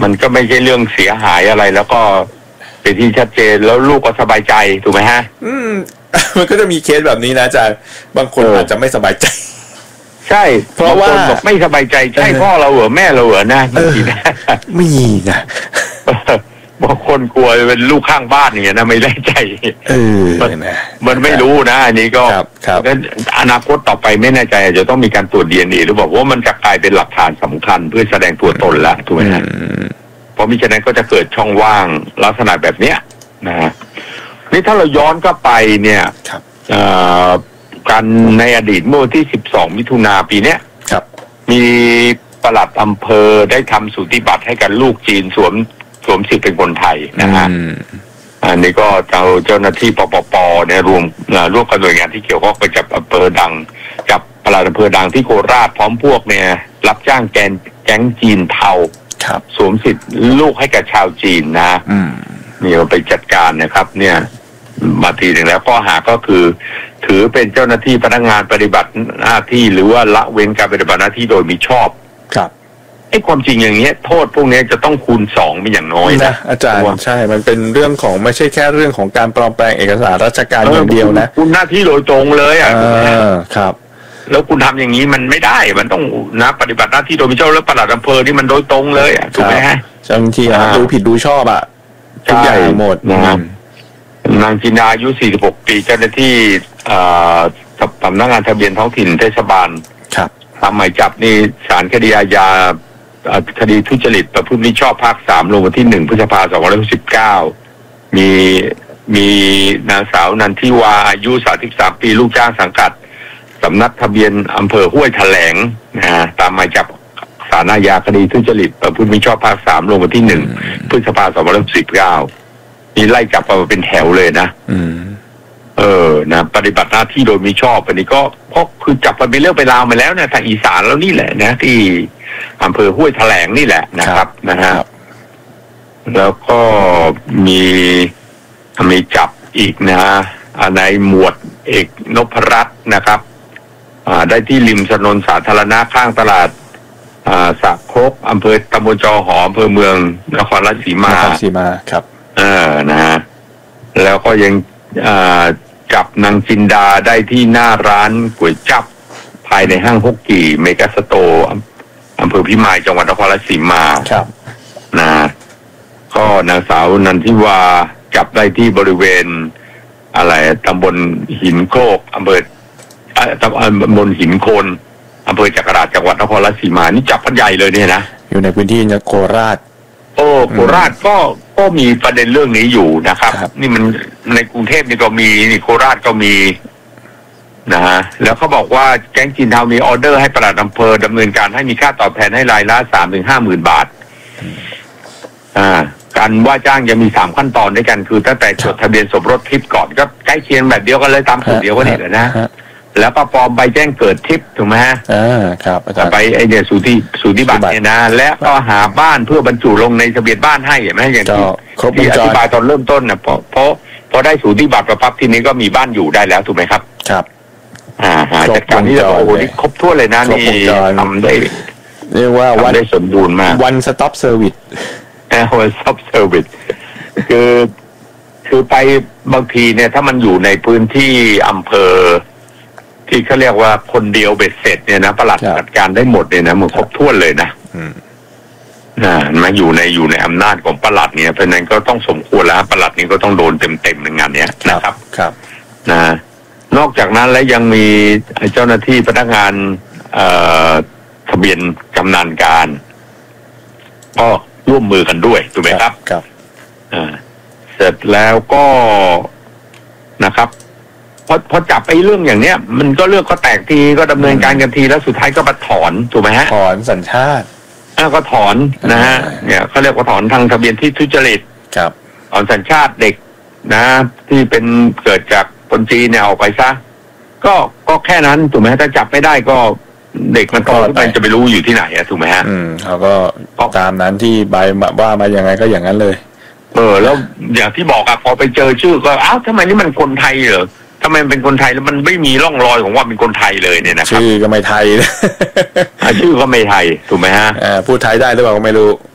มันก็ไม่ใช่เรื่องเสียหายอะไรแล้วก็เป็นที่ชัดเจนแล้วลูกก็สบายใจถูกไหมฮะมันก็จะมีเคสแบบนี้นะอาจารย์บางคนอาจจะไม่สบายใจใช่เพราะว่าบอกไม่สบายใจใช่พ่อเราเหรอแม่เราเหรอนะไม่นะบางคนกลัวเป็นลูกข้างบ้านอย่างเงี้ยนะไม่ได้ใจมันไม่รู้นะอันนี้ก็อนาคตต่อไปไม่แน่ใจอาจจะต้องมีการตรวจ DNA หรือบอกว่ามันจะกลายเป็นหลักฐานสำคัญเพื่อแสดงตัวตนแล้วถูกไหมฮะเพราะมิฉะนั้นก็จะเกิดช่องว่างลักษณะแบบเนี้ยนะฮะนี่ถ้าเราย้อนก็ไปเนี่ยการในอดีตเมื่อวันที่12 มิถุนาปีเนี้ยมีปลัดอำเภอได้ทำสูติบัตรให้กับลูกจีนสวมสิทธิ์เป็นคนไทยนะฮะอันนี้ก็เจ้าหน้าที่ปปปเนี่ยรวมกับหน่วยงานที่เกี่ยวข้องไปจับอำเภอดังจับปลัดอำเภอดังที่โคราชพร้อมพวกเนี่ยรับจ้างแก๊งจีนเทาสวมสิทธิ์ลูกให้กับชาวจีนนะนี่เราไปจัดการนะครับเนี่ยมาทีหนึ่งแล้วข้อหาก็คือถือเป็นเจ้าหน้าที่พนักงานปฏิบัติหน้าที่หรือว่าละเว้นการปฏิบัติหน้าที่โดยมิชอบไอ้ความจริงอย่างเงี้ยโทษพวกนี้จะต้องคูณ2เป็นอย่างน้อยนะอาจารย์ใช่มันเป็นเรื่องของไม่ใช่แค่เรื่องของการปลอมแปลงเอกสารราชการอย่างเดียวนะคุณหน้าที่โดยตรงเลยครับแล้วคุณทำอย่างนี้มันไม่ได้มันต้องนะปฏิบัติหน้าที่โดยมิชอบแล้วปลัดอำเภอนี่มันโดยตรงเลยถูกไหมฮะบางทีดูผิดดูชอบทุกอย่างหมดนะนางจินดาอายุ46 ปีเจ้าหน้าที่สำนักงานทะเบียนท้องถิ่นเทศบาลตามหมายจับนี่ศาลคดีอาญาคดีทุจริตประพฤติมิชอบภาค3ลงวันที่1 พฤษภาคม 2519มีนางสาวนันทิวาอายุ33 ปีลูกจ้างสังกัดสำนักทะเบียนอำเภอห้วยแถลงตามหมายจับศาลอาญาคดีทุจริตประพฤติมิชอบภาค3ลงวันที่1 พฤษภาคม 2519นี่ไล่จับมาเป็นแถวเลยนะนะปฏิบัติหน้าที่โดยมิชอบอันนี้ก็คือจับไปเรื่องไปราวมาแล้วเนี่ยทางอีสานแล้วนี่แหละนะที่อำเภอห้วยแถลงนี่แหละนะครับนะฮะแล้วก็มีจับอีกนะในหมวดเอกนพรัตน์นะครับได้ที่ริมถนนสาธารณะข้างตลาดสะครกอำเภอตำบลจอหออำเภอเมืองนครราชสีมาครับนะฮะแล้วก็ยังจับนางจินดาได้ที่หน้าร้านก๋วยจั๊บภายในห้างฮกกี่เมกาสโตร์อำเภอพิมายจังหวัดนครราชสีมานะก็นางสาวนันทิวาจับได้ที่บริเวณตำบลหินโคกอำเภอตำบลหินโคนอำเภอจักราชจังหวัดนครราชสีมานี่จับพันใหญ่เลยเนี่ยนะอยู่ในพื้นที่โคราชโคราชก็มีประเด็นเรื่องนี้อยู่นะครับนี่มันในกรุงเทพนี่ก็มีนี่โคราชก็มีนะฮะแล้วเขาบอกว่าแก๊งจีนเทามีออเดอร์ให้ปลัดอำเภอดำเนินการให้มีค่าตอบแทนให้รายละ 3-50,000 บาทการว่าจ้างยังมี3ขั้นตอนด้วยกันคือตั้งแต่จดทะเบียนสมรสทิพย์ก่อนก็ใกล้เคียงแบบเดียวกันเลยตามสูตรเดียวกันนี่แหละนะแล้วก็ปลอมใบแจ้งเกิดทิพย์ถูกไหมฮะครับไปไอเนี่ยสูติบัตรเนี่ยนะและก็หาบ้านเพื่อบรรจุลงในทะเบียนบ้านให้เห็นไหมอย่างที่อธิบายตอนเริ่มต้นนะพอได้สูติบัตรปั๊บทีนี้ก็มีบ้านอยู่ได้แล้วถูกไหมครับครับจัดการนี่โอ้โหนี่ครบถ้วนเลยนะนี่ทำได้เรียกว่าได้สมบูรณ์มาก one stop service one stop service คือไปบางทีเนี่ยถ้ามันอยู่ในพื้นที่อำเภอที่เขาเรียกว่าคนเดียวเบ็ดเสร็จเนี่ยนะปลัดจัดการได้หมดเนี่ยนะมันครบถ้วนเลยนะมาอยู่ในอำนาจของปลัดเนี่ยเพราะนั้นก็ต้องสมควรแล้วปลัดนี้ก็ต้องโดนเต็มในงานเนี้ยนะครับนะนอกจากนั้นแล้วยังมีเจ้าหน้าที่พนักงานทะเบียนกำนันการก็ร่วมมือกันด้วยถูกไหมครับครับเสร็จแล้วก็นะครับพอจับไปเรื่องอย่างเนี้ยมันก็เรื่องก็แตกทีก็ดำเนินการกันทีแล้วสุดท้ายก็มาถอนถูกไหมฮะถอนสัญชาติก็ถอนนะฮะเนี่ยเขาเรียกว่าถอนทางทะเบียนที่ทุจริตครับถอนสัญชาติเด็กนะที่เป็นเกิดจากคนจีนเนี่ยออกไปซะก็แค่นั้นถูกไหมถ้าจับไม่ได้ก็เด็กมันโตขึ้นไปจะไปรู้อยู่ที่ไหนถูกไหมฮะเขาก็ตามนั้นที่ใบว่ามายังไงก็อย่างนั้นเลยแล้วอย่างที่บอกพอไปเจอชื่อก็ทำไมนี่มันคนไทยเหรอทำไมเป็นคนไทยแล้วมันไม่มีร่องรอยของว่าเป็นคนไทยเลยเนี่ยนะครับชื่อก็ไม่ไทยชื่อก็ไม่ไทยถูกไหมฮะพูดไทยได้หรือเปล่าก็ไม่รู้